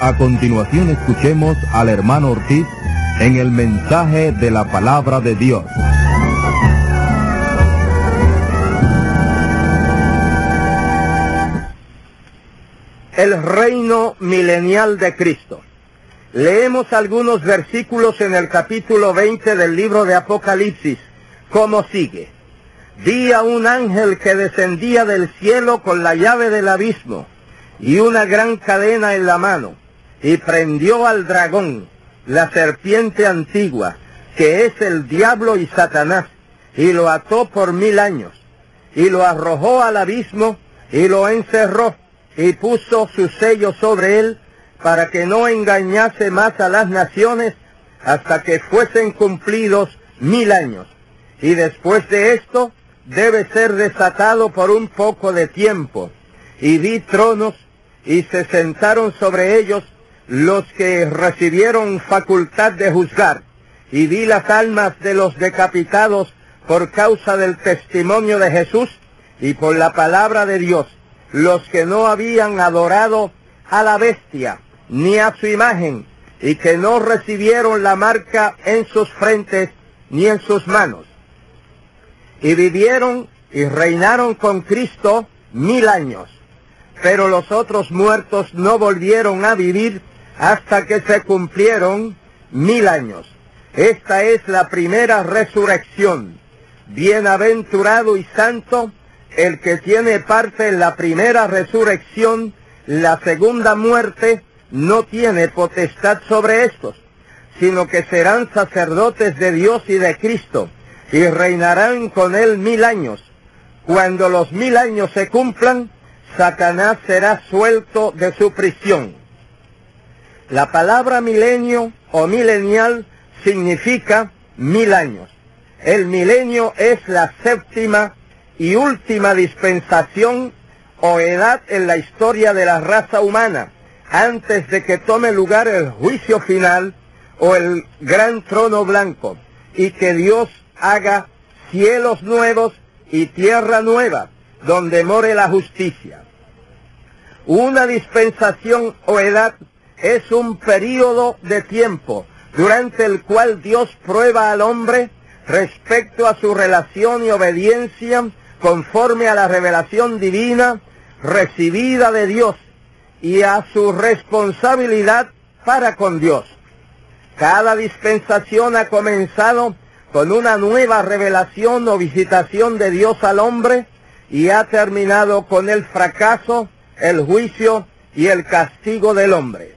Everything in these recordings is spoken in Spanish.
A continuación escuchemos al hermano Ortiz en el mensaje de la palabra de Dios. El reino milenial de Cristo. Leemos algunos versículos en el capítulo 20 del libro de Apocalipsis, como sigue. Vi a un ángel que descendía del cielo con la llave del abismo y una gran cadena en la mano, y prendió al dragón, la serpiente antigua, que es el diablo y Satanás, y lo ató por 1000 años, y lo arrojó al abismo, y lo encerró, y puso su sello sobre él, para que no engañase más a las naciones, hasta que fuesen cumplidos 1000 años. Y después de esto, debe ser desatado por un poco de tiempo. Y vi tronos, y se sentaron sobre ellos los que recibieron facultad de juzgar. Y vi las almas de los decapitados por causa del testimonio de Jesús y por la palabra de Dios, los que no habían adorado a la bestia, ni a su imagen, y que no recibieron la marca en sus frentes, ni en sus manos. Y vivieron y reinaron con Cristo 1000 años. Pero los otros muertos no volvieron a vivir hasta que se cumplieron 1000 años. Esta es la primera resurrección. Bienaventurado y santo el que tiene parte en la primera resurrección. La segunda muerte no tiene potestad sobre estos, sino que serán sacerdotes de Dios y de Cristo, y reinarán con él 1000 años. Cuando los 1000 años se cumplan, Satanás será suelto de su prisión. La palabra milenio o milenial significa 1000 años. El milenio es la séptima y última dispensación o edad en la historia de la raza humana, antes de que tome lugar el juicio final o el gran trono blanco, y que Dios haga cielos nuevos y tierra nueva, donde more la justicia. Una dispensación o edad es un período de tiempo durante el cual Dios prueba al hombre respecto a su relación y obediencia conforme a la revelación divina recibida de Dios y a su responsabilidad para con Dios. Cada dispensación ha comenzado con una nueva revelación o visitación de Dios al hombre y ha terminado con el fracaso, el juicio y el castigo del hombre.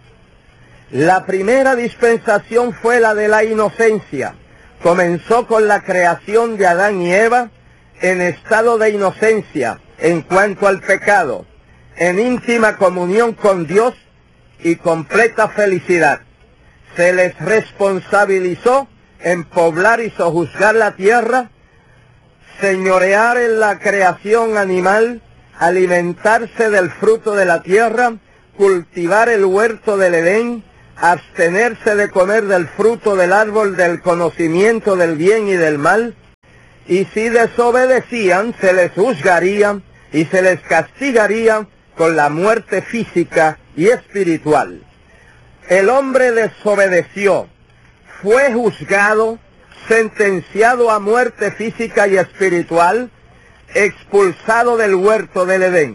La primera dispensación fue la de la inocencia. Comenzó con la creación de Adán y Eva en estado de inocencia en cuanto al pecado, en íntima comunión con Dios y completa felicidad. Se les responsabilizó en poblar y sojuzgar la tierra, señorear en la creación animal, alimentarse del fruto de la tierra, cultivar el huerto del Edén, abstenerse de comer del fruto del árbol del conocimiento del bien y del mal, y si desobedecían se les juzgaría y se les castigaría con la muerte física y espiritual. El hombre desobedeció, fue juzgado, sentenciado a muerte física y espiritual, expulsado del huerto del Edén.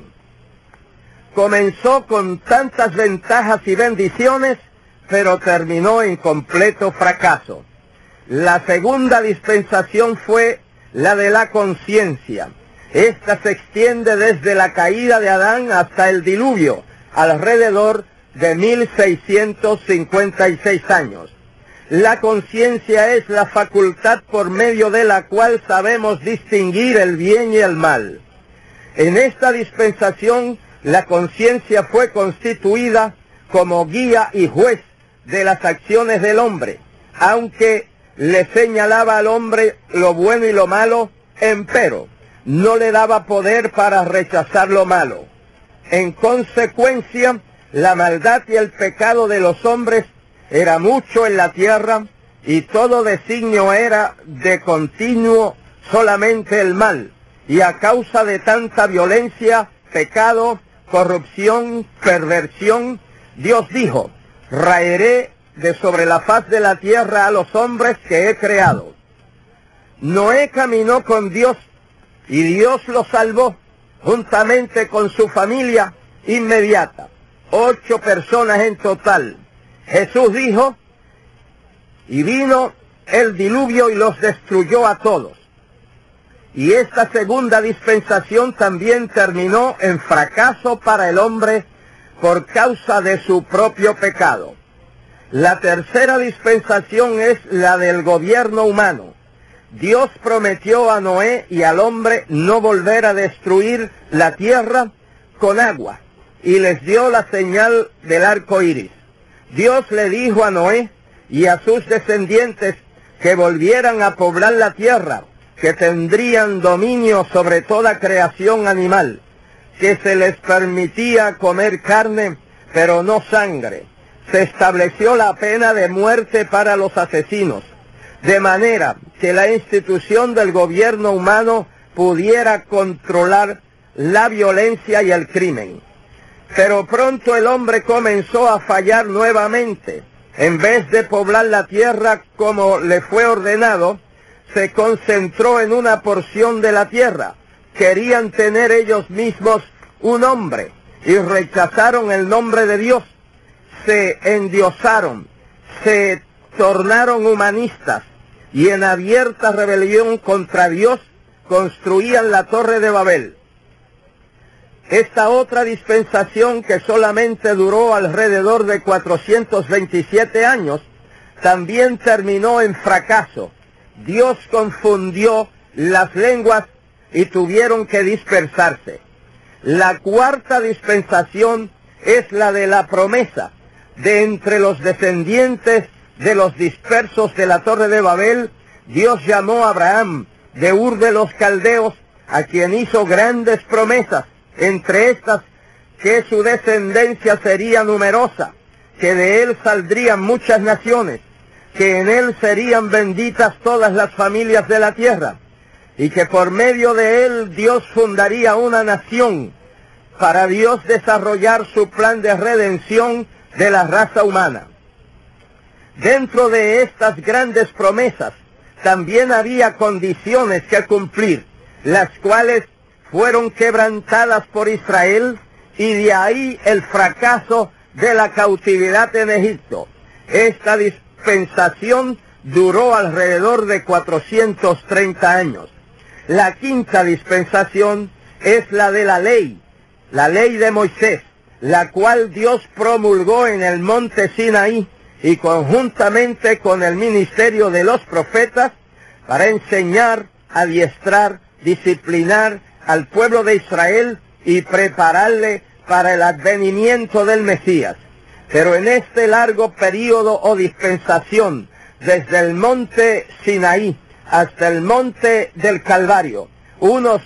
Comenzó con tantas ventajas y bendiciones, pero terminó en completo fracaso. La segunda dispensación fue la de la conciencia. Esta se extiende desde la caída de Adán hasta el diluvio, alrededor de 1656 años. La conciencia es la facultad por medio de la cual sabemos distinguir el bien y el mal. En esta dispensación, la conciencia fue constituida como guía y juez de las acciones del hombre, aunque le señalaba al hombre lo bueno y lo malo, empero no le daba poder para rechazar lo malo. En consecuencia, la maldad y el pecado de los hombres era mucho en la tierra, y todo designio era de continuo solamente el mal, y a causa de tanta violencia, pecado, corrupción, perversión, Dios dijo: raeré de sobre la faz de la tierra a los hombres que he creado. Noé caminó con Dios y Dios lo salvó juntamente con su familia inmediata, 8 personas en total. Jesús dijo, y vino el diluvio y los destruyó a todos. Y esta segunda dispensación también terminó en fracaso para el hombre por causa de su propio pecado. La tercera dispensación es la del gobierno humano. Dios prometió a Noé y al hombre no volver a destruir la tierra con agua, y les dio la señal del arco iris. Dios le dijo a Noé y a sus descendientes que volvieran a poblar la tierra, que tendrían dominio sobre toda creación animal, que se les permitía comer carne, pero no sangre. Se estableció la pena de muerte para los asesinos, de manera que la institución del gobierno humano pudiera controlar la violencia y el crimen. Pero pronto el hombre comenzó a fallar nuevamente. En vez de poblar la tierra como le fue ordenado, se concentró en una porción de la tierra. Querían tener ellos mismos un nombre y rechazaron el nombre de Dios. Se endiosaron, se tornaron humanistas y en abierta rebelión contra Dios construían la Torre de Babel. Esta otra dispensación, que solamente duró alrededor de 427 años, también terminó en fracaso. Dios confundió las lenguas y tuvieron que dispersarse. La cuarta dispensación es la de la promesa. De entre los descendientes de los dispersos de la Torre de Babel, Dios llamó a Abraham de Ur de los Caldeos, a quien hizo grandes promesas, entre estas que su descendencia sería numerosa, que de él saldrían muchas naciones, que en él serían benditas todas las familias de la tierra, y que por medio de él Dios fundaría una nación, para Dios desarrollar su plan de redención de la raza humana. Dentro de estas grandes promesas también había condiciones que cumplir, las cuales fueron quebrantadas por Israel, y de ahí el fracaso de la cautividad en Egipto. Esta dispensación duró alrededor de 430 años. La quinta dispensación es la de la ley de Moisés, la cual Dios promulgó en el monte Sinaí y conjuntamente con el ministerio de los profetas para enseñar, adiestrar, disciplinar al pueblo de Israel y prepararle para el advenimiento del Mesías. Pero en este largo período o dispensación, desde el monte Sinaí hasta el monte del Calvario, unos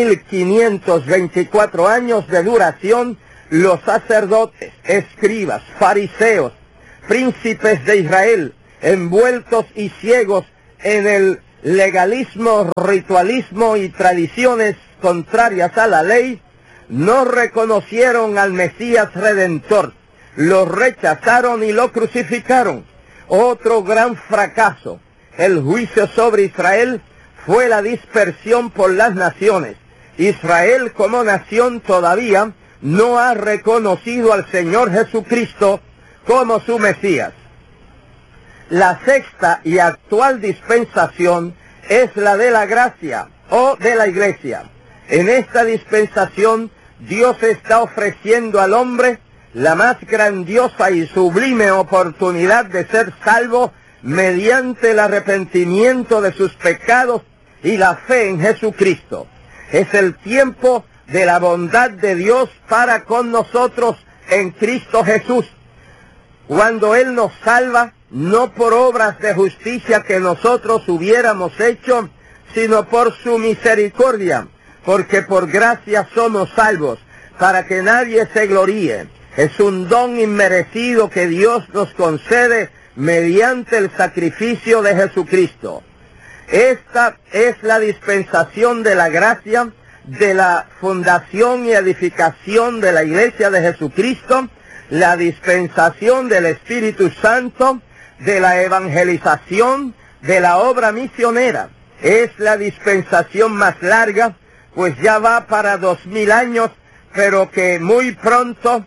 1524 años de duración, los sacerdotes, escribas, fariseos, príncipes de Israel, envueltos y ciegos en el legalismo, ritualismo y tradiciones contrarias a la ley, no reconocieron al Mesías Redentor, lo rechazaron y lo crucificaron. Otro gran fracaso, el juicio sobre Israel, fue la dispersión por las naciones. Israel como nación todavía no ha reconocido al Señor Jesucristo como su Mesías. La sexta y actual dispensación es la de la gracia o de la iglesia. En esta dispensación Dios está ofreciendo al hombre la más grandiosa y sublime oportunidad de ser salvo mediante el arrepentimiento de sus pecados y la fe en Jesucristo. Es el tiempo de la bondad de Dios para con nosotros en Cristo Jesús, cuando Él nos salva, no por obras de justicia que nosotros hubiéramos hecho, sino por su misericordia, porque por gracia somos salvos, para que nadie se gloríe. Es un don inmerecido que Dios nos concede mediante el sacrificio de Jesucristo. Esta es la dispensación de la gracia, de la fundación y edificación de la Iglesia de Jesucristo, la dispensación del Espíritu Santo, de la evangelización, de la obra misionera. Es la dispensación más larga, pues ya va para 2000 años, pero que muy pronto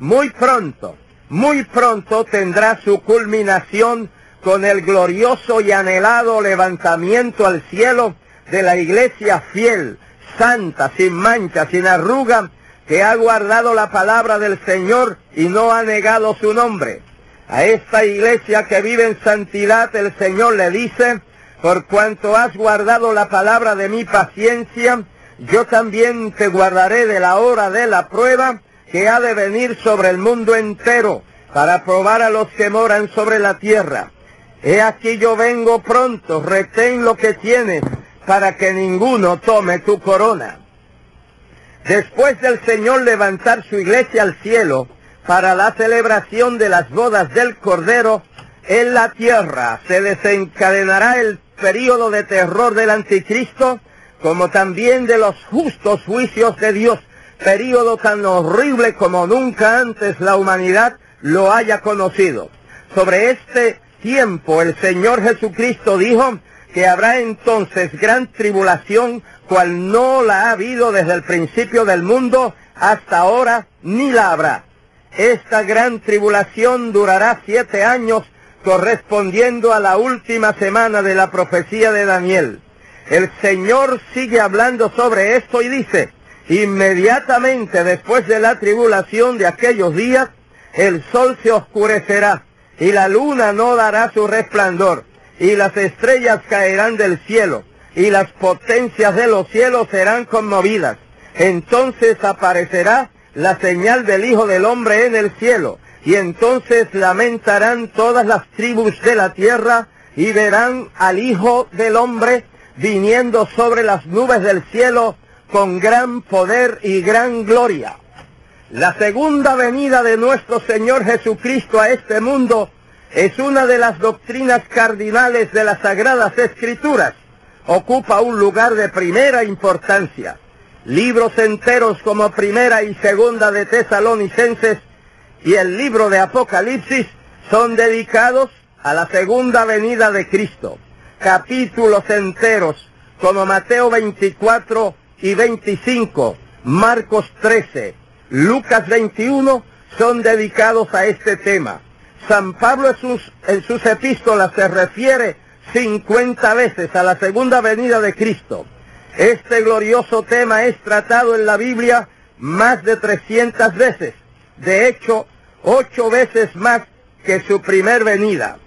tendrá su culminación con el glorioso y anhelado levantamiento al cielo de la iglesia fiel, santa, sin mancha, sin arruga, que ha guardado la palabra del Señor y no ha negado su nombre. A esta iglesia que vive en santidad, el Señor le dice: por cuanto has guardado la palabra de mi paciencia, yo también te guardaré de la hora de la prueba que ha de venir sobre el mundo entero, para probar a los que moran sobre la tierra. He aquí yo vengo pronto, retén lo que tienes, para que ninguno tome tu corona. Después del Señor levantar su iglesia al cielo, para la celebración de las bodas del Cordero, en la tierra se desencadenará el período de terror del anticristo, como también de los justos juicios de Dios, período tan horrible como nunca antes la humanidad lo haya conocido. Sobre este tiempo el Señor Jesucristo dijo que habrá entonces gran tribulación, cual no la ha habido desde el principio del mundo hasta ahora, ni la habrá. Esta gran tribulación durará 7 años, correspondiendo a la última semana de la profecía de Daniel. El Señor sigue hablando sobre esto y dice: inmediatamente después de la tribulación de aquellos días, el sol se oscurecerá, y la luna no dará su resplandor, y las estrellas caerán del cielo, y las potencias de los cielos serán conmovidas. Entonces aparecerá la señal del Hijo del Hombre en el cielo, y entonces lamentarán todas las tribus de la tierra, y verán al Hijo del Hombre viniendo sobre las nubes del cielo con gran poder y gran gloria. La segunda venida de nuestro Señor Jesucristo a este mundo es una de las doctrinas cardinales de las Sagradas Escrituras. Ocupa un lugar de primera importancia. Libros enteros como Primera y Segunda de Tesalonicenses y el libro de Apocalipsis son dedicados a la segunda venida de Cristo. Capítulos enteros como Mateo 24 y 25, Marcos 13, Lucas 21 son dedicados a este tema. San Pablo en sus epístolas se refiere 50 veces a la segunda venida de Cristo. Este glorioso tema es tratado en la Biblia más de 300 veces. De hecho, 8 veces más que su primer venida.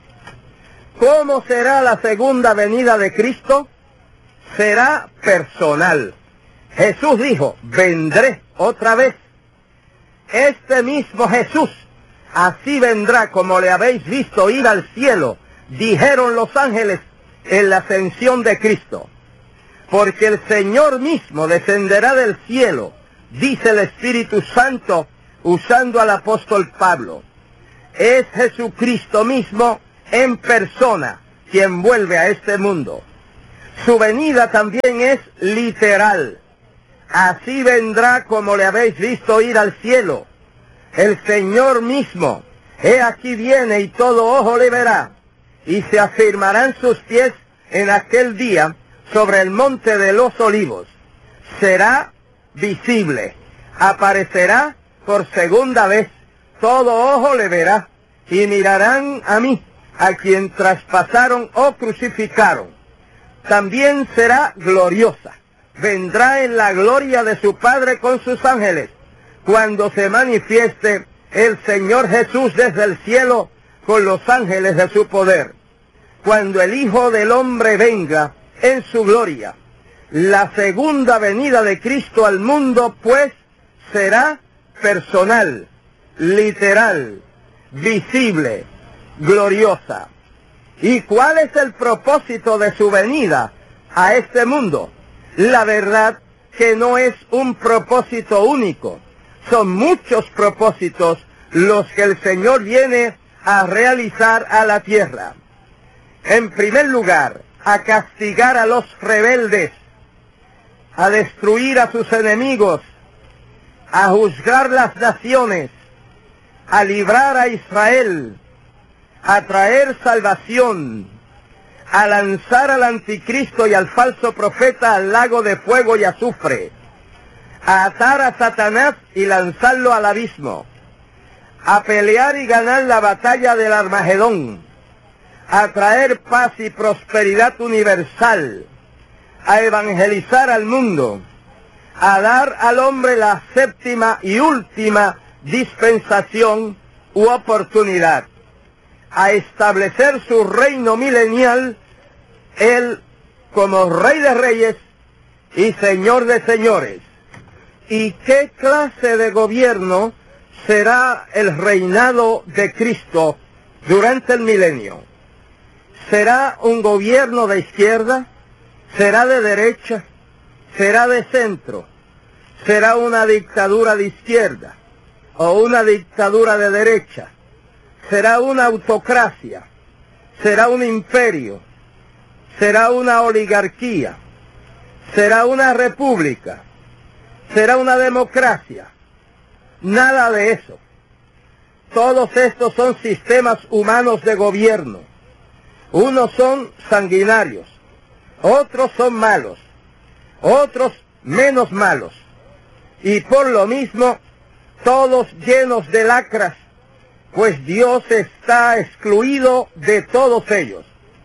¿Cómo será la segunda venida de Cristo? Será personal. Jesús dijo: vendré otra vez. Este mismo Jesús, así vendrá como le habéis visto ir al cielo, dijeron los ángeles en la ascensión de Cristo. Porque el Señor mismo descenderá del cielo, dice el Espíritu Santo, usando al apóstol Pablo. Es Jesucristo mismo en persona quien vuelve a este mundo. Su venida también es literal. Así vendrá como le habéis visto ir al cielo. El Señor mismo, he aquí viene y todo ojo le verá, y se afirmarán sus pies en aquel día sobre el monte de los olivos. Será visible, aparecerá por segunda vez, todo ojo le verá, y mirarán a mí, a quien traspasaron o crucificaron. También será gloriosa, vendrá en la gloria de su Padre con sus ángeles, cuando se manifieste el Señor Jesús desde el cielo con los ángeles de su poder. Cuando el Hijo del Hombre venga en su gloria. La segunda venida de Cristo al mundo, pues, será personal, literal, visible, gloriosa. ¿Y cuál es el propósito de su venida a este mundo? La verdad que no es un propósito único. Son muchos propósitos los que el Señor viene a realizar a la tierra. En primer lugar, a castigar a los rebeldes, a destruir a sus enemigos, a juzgar las naciones, a librar a Israel, a traer salvación, a lanzar al anticristo y al falso profeta al lago de fuego y azufre, a atar a Satanás y lanzarlo al abismo, a pelear y ganar la batalla del Armagedón, a traer paz y prosperidad universal, a evangelizar al mundo, a dar al hombre la séptima y última dispensación u oportunidad, a establecer su reino milenial, él como Rey de Reyes y Señor de Señores. ¿Y qué clase de gobierno será el reinado de Cristo durante el milenio? ¿Será un gobierno de izquierda? ¿Será de derecha? ¿Será de centro? ¿Será una dictadura de izquierda o una dictadura de derecha? ¿Será una autocracia? ¿Será un imperio? ¿Será una oligarquía? ¿Será una república? ¿Será una democracia? Nada de eso. Todos estos son sistemas humanos de gobierno. Unos son sanguinarios, otros son malos, otros menos malos, y por lo mismo todos llenos de lacras, pues Dios está excluido de todos ellos.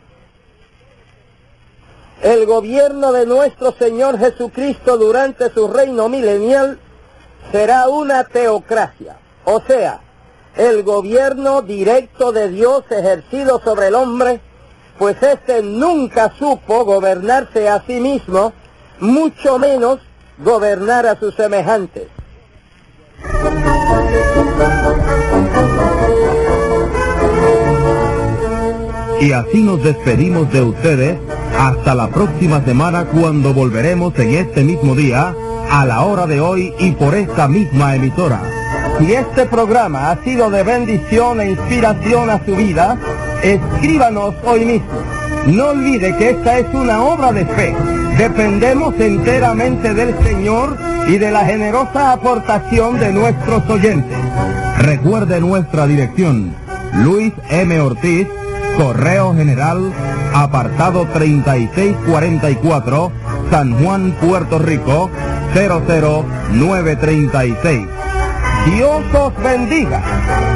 El gobierno de nuestro Señor Jesucristo durante su reino milenial será una teocracia, o sea, el gobierno directo de Dios ejercido sobre el hombre, pues éste nunca supo gobernarse a sí mismo, mucho menos gobernar a sus semejantes. Y así nos despedimos de ustedes hasta la próxima semana, cuando volveremos en este mismo día, a la hora de hoy y por esta misma emisora. Si este programa ha sido de bendición e inspiración a su vida, escríbanos hoy mismo. No olvide que esta es una obra de fe. Dependemos enteramente del Señor y de la generosa aportación de nuestros oyentes. Recuerde nuestra dirección: Luis M. Ortiz, Correo General, apartado 3644, San Juan, Puerto Rico, 00936. Dios os bendiga.